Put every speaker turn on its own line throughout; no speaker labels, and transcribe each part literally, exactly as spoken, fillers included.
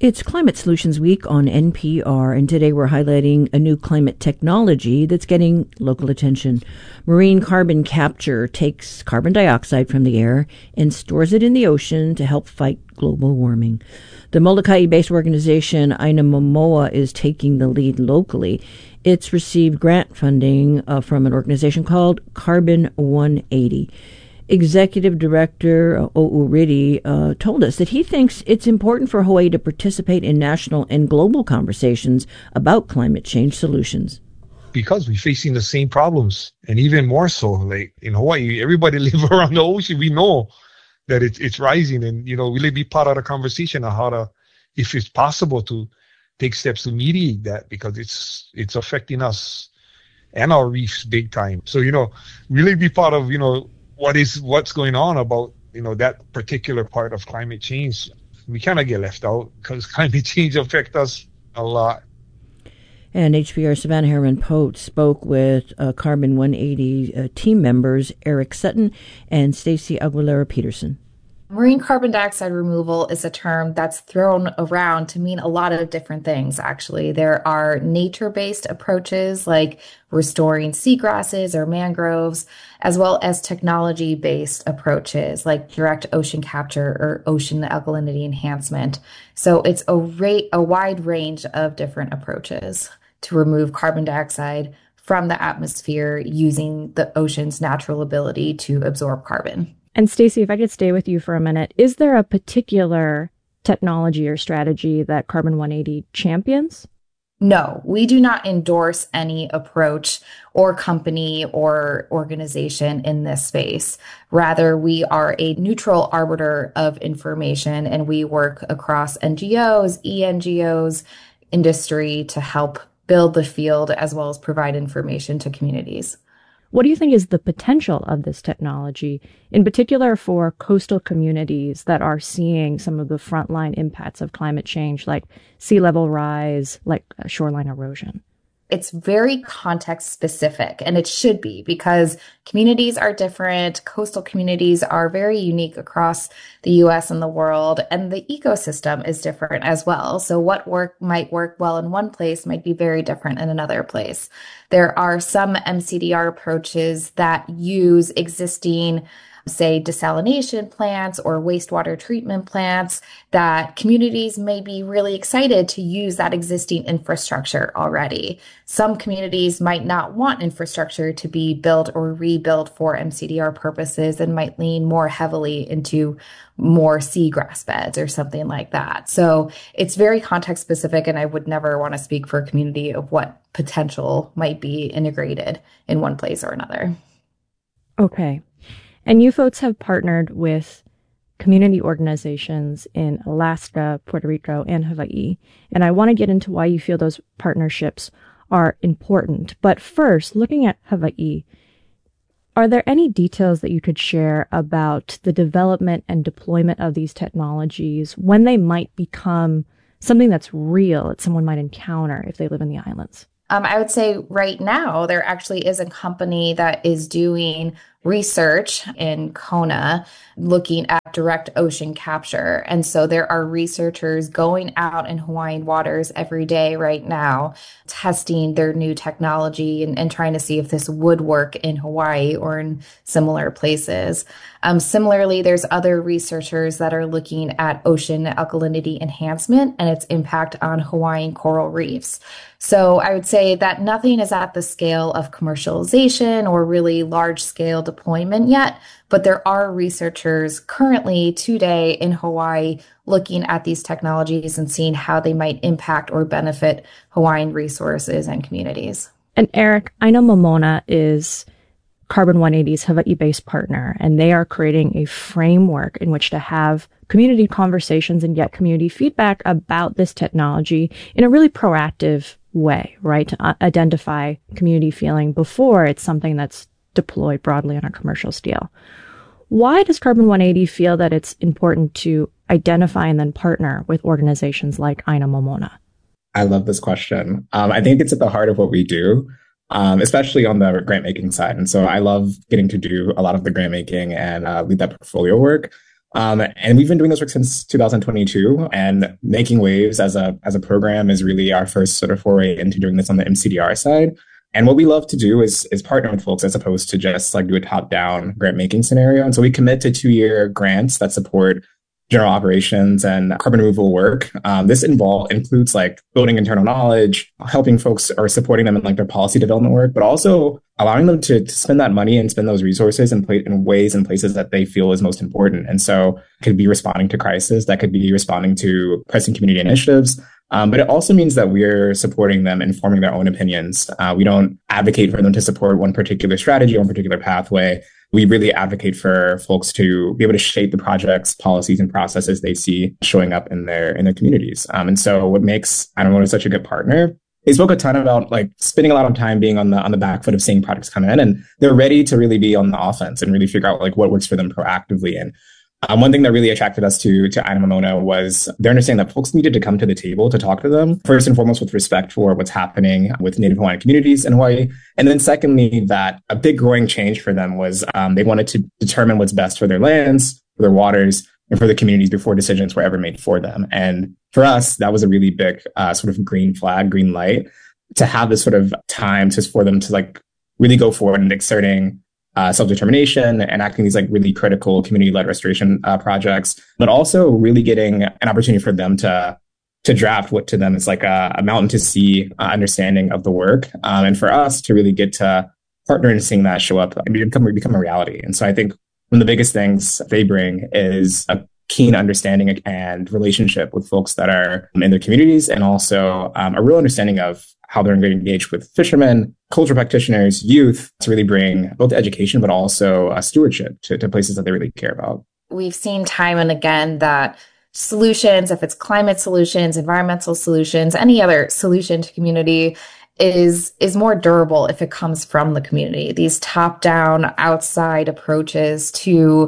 It's Climate Solutions Week on N P R, and today we're highlighting a new climate technology that's getting local attention. Marine carbon capture takes carbon dioxide from the air and stores it in the ocean to help fight global warming. The Molokai-based organization Aina-Momoa is taking the lead locally. It's received grant funding uh, from an organization called Carbon one eighty. Executive Director uh, O'Uridi uh, told us that he thinks it's important for Hawaii to participate in national and global conversations about climate change solutions.
Because we're facing the same problems, and even more so, like in Hawaii, everybody live around the ocean. We know that it's it's rising, and you know, really be part of the conversation on how to, if it's possible, to take steps to mediate that, because it's it's affecting us and our reefs big time. So you know, really be part of you know. What is what's going on about you know that particular part of climate change. We kind of get left out because climate change affects us a lot.
And H P R Savannah Harriman-Pote spoke with uh, Carbon one eighty uh, team members Eric Sutton and Stacey Aguilera-Peterson.
Marine carbon dioxide removal is a term that's thrown around to mean a lot of different things, actually. There are nature-based approaches like restoring seagrasses or mangroves, as well as technology-based approaches like direct ocean capture or ocean alkalinity enhancement. So it's a, ra- a wide range of different approaches to remove carbon dioxide from the atmosphere using the ocean's natural ability to absorb carbon.
And Stacey, if I could stay with you for a minute, is there a particular technology or strategy that Carbon one eighty champions?
No, we do not endorse any approach or company or organization in this space. Rather, we are a neutral arbiter of information, and we work across N G Os, E N G Os, industry to help build the field as well as provide information to communities.
What do you think is the potential of this technology, in particular for coastal communities that are seeing some of the frontline impacts of climate change, like sea level rise, like shoreline erosion?
It's very context specific, and it should be, because communities are different. Coastal communities are very unique across the U S and the world, and the ecosystem is different as well. So what work might work well in one place might be very different in another place. There are some M C D R approaches that use existing, say, desalination plants or wastewater treatment plants that communities may be really excited to use that existing infrastructure already. Some communities might not want infrastructure to be built or rebuilt for M C D R purposes and might lean more heavily into more seagrass beds or something like that. So it's very context specific, and I would never want to speak for a community of what potential might be integrated in one place or another.
Okay. And you folks have partnered with community organizations in Alaska, Puerto Rico, and Hawaii. And I want to get into why you feel those partnerships are important. But first, looking at Hawaii, are there any details that you could share about the development and deployment of these technologies, when they might become something that's real that someone might encounter if they live in the islands?
Um, I would say right now there actually is a company that is doing research in Kona looking at direct ocean capture. And so there are researchers going out in Hawaiian waters every day right now, testing their new technology and, and trying to see if this would work in Hawaii or in similar places. Um, similarly, there's other researchers that are looking at ocean alkalinity enhancement and its impact on Hawaiian coral reefs. So I would say that nothing is at the scale of commercialization or really large scale deployment yet, but there are researchers currently today in Hawaii looking at these technologies and seeing how they might impact or benefit Hawaiian resources and communities.
And Eric, Aina-Momoa is Carbon one eighty's Hawaii-based partner, and they are creating a framework in which to have community conversations and get community feedback about this technology in a really proactive way, right? To uh, identify community feeling before it's something that's deployed broadly on a commercial scale. Why does Carbon one eighty feel that it's important to identify and then partner with organizations like Aina-Momoa?
I love this question. Um, I think it's at the heart of what we do, um, especially on the grant making side. And so I love getting to do a lot of the grant making and uh, lead that portfolio work. Um, and we've been doing this work since two thousand twenty-two, and Making Waves as a as a program is really our first sort of foray into doing this on the M C D R side. And what we love to do is is partner with folks as opposed to just like do a top-down grant making scenario. And so we commit to two-year grants that support general operations and carbon removal work. Um, this involve includes like building internal knowledge, helping folks or supporting them in like their policy development work, but also allowing them to, to spend that money and spend those resources in, play, in ways and places that they feel is most important. And so it could be responding to crisis, that could be responding to pressing community initiatives. Um, but it also means that we're supporting them in forming their own opinions. Uh, we don't advocate for them to support one particular strategy or one particular pathway. We really advocate for folks to be able to shape the projects, policies, and processes they see showing up in their in their communities. Um, and so what makes Animoto such a good partner, they spoke a ton about like spending a lot of time being on the on the back foot of seeing projects come in, and they're ready to really be on the offense and really figure out like what works for them proactively. And Um, one thing that really attracted us to to Animoto was their understanding that folks needed to come to the table to talk to them, first and foremost with respect for what's happening with Native Hawaiian communities in Hawaii. And then secondly, that a big growing change for them was um, they wanted to determine what's best for their lands, for their waters, and for the communities before decisions were ever made for them. And for us, that was a really big uh, sort of green flag, green light to have this sort of time just for them to like really go forward and exerting Uh, self-determination and acting these like really critical community-led restoration uh, projects, but also really getting an opportunity for them to to draft what to them is like a, a mountain to sea uh, understanding of the work, um, and for us to really get to partner in seeing that show up and become become a reality. And so I think one of the biggest things they bring is a keen understanding and relationship with folks that are in their communities, and also um, a real understanding of how they're going to engage with fishermen, cultural practitioners, youth, to really bring both education, but also uh, stewardship to, to places that they really care about.
We've seen time and again that solutions, if it's climate solutions, environmental solutions, any other solution to community is is more durable if it comes from the community. These top-down, outside approaches to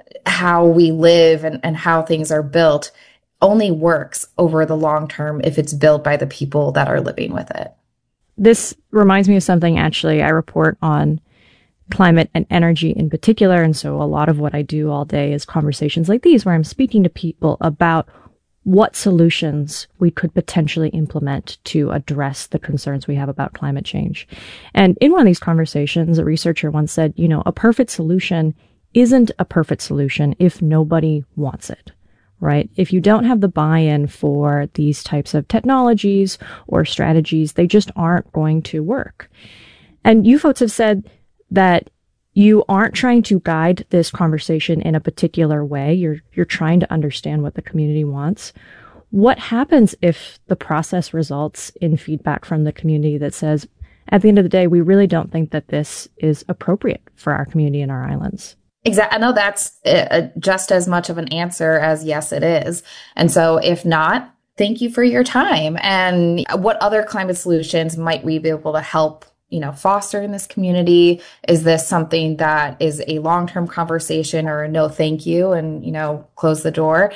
how we live and, and how things are built only works over the long term if it's built by the people that are living with it.
This reminds me of something, actually. I report on climate and energy in particular. And so a lot of what I do all day is conversations like these, where I'm speaking to people about what solutions we could potentially implement to address the concerns we have about climate change. And in one of these conversations, a researcher once said, you know, a perfect solution isn't a perfect solution if nobody wants it. Right? If you don't have the buy-in for these types of technologies or strategies, they just aren't going to work. And you folks have said that you aren't trying to guide this conversation in a particular way. You're, you're trying to understand what the community wants. What happens if the process results in feedback from the community that says, at the end of the day, we really don't think that this is appropriate for our community and our islands?
Exactly. I know that's uh, just as much of an answer as yes, it is. And so if not, thank you for your time. And what other climate solutions might we be able to help, you know, foster in this community? Is this something that is a long-term conversation or a no thank you and, you know, close the door?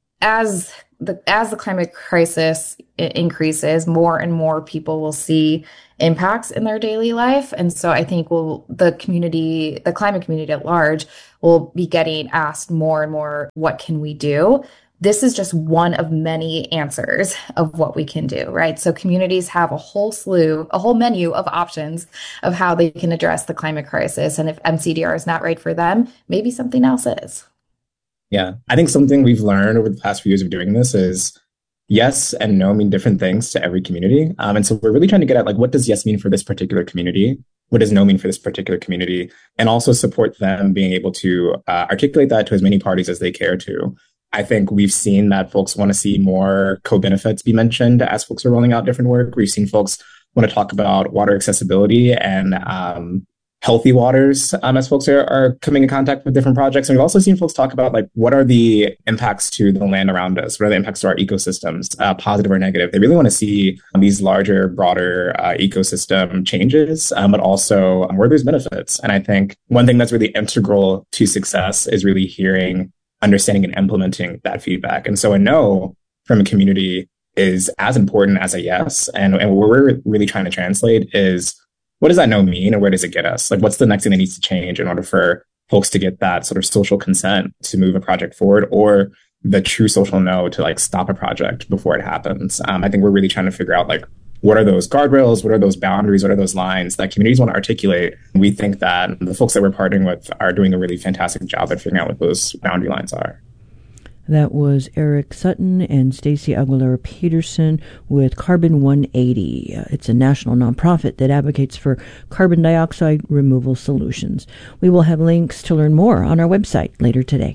As the, as the climate crisis increases, more and more people will see impacts in their daily life. And so I think we'll, the community, the climate community at large will be getting asked more and more, what can we do? This is just one of many answers of what we can do, right? So communities have a whole slew, a whole menu of options of how they can address the climate crisis. And if M C D R is not right for them, maybe something else is.
Yeah, I think something we've learned over the past few years of doing this is yes and no mean different things to every community. Um, and so we're really trying to get at like, what does yes mean for this particular community? What does no mean for this particular community? And also support them being able to uh, articulate that to as many parties as they care to. I think we've seen that folks want to see more co-benefits be mentioned as folks are rolling out different work. We've seen folks want to talk about water accessibility and um, healthy waters um, as folks are, are coming in contact with different projects. And we've also seen folks talk about like, what are the impacts to the land around us? What are the impacts to our ecosystems, uh, positive or negative? They really want to see um, these larger, broader uh, ecosystem changes, um, but also um, where there's benefits. And I think one thing that's really integral to success is really hearing, understanding, and implementing that feedback. And so a no from a community is as important as a yes. And, and what we're really trying to translate is, what does that no mean, and where does it get us? Like, what's the next thing that needs to change in order for folks to get that sort of social consent to move a project forward, or the true social no to like stop a project before it happens. Um, I think we're really trying to figure out like, what are those guardrails? What are those boundaries? What are those lines that communities want to articulate? We think that the folks that we're partnering with are doing a really fantastic job at figuring out what those boundary lines are.
That was Eric Sutton and Stacey Aguilera Peterson with Carbon one eighty. Uh, it's a national nonprofit that advocates for carbon dioxide removal solutions. We will have links to learn more on our website later today.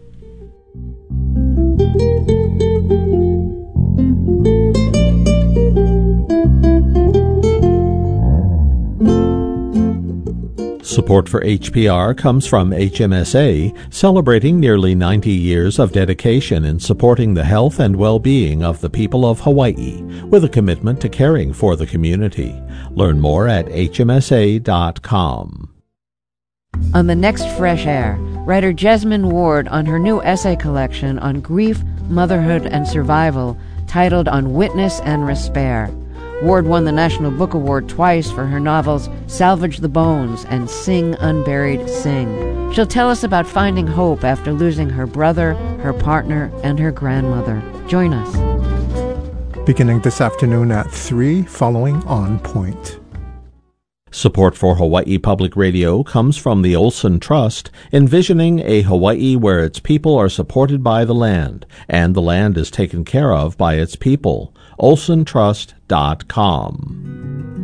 Support for H P R comes from H M S A, celebrating nearly ninety years of dedication in supporting the health and well-being of the people of Hawaii, with a commitment to caring for the community. Learn more at H M S A dot com.
On the next Fresh Air, writer Jesmyn Ward on her new essay collection on grief, motherhood, and survival, titled On Witness and Respair. Ward won the National Book Award twice for her novels Salvage the Bones and Sing Unburied Sing. She'll tell us about finding hope after losing her brother, her partner, and her grandmother. Join us.
Beginning this afternoon at three, following On Point.
Support for Hawaii Public Radio comes from the Olson Trust, envisioning a Hawaii where its people are supported by the land, and the land is taken care of by its people. olson trust dot com.